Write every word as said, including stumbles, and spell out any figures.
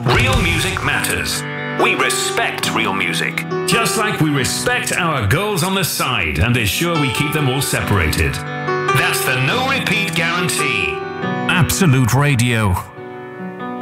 Real music matters. We respect real music. Just like we respect our goals on the side and ensure we keep them all separated. That's the no repeat guarantee. Absolute Radio.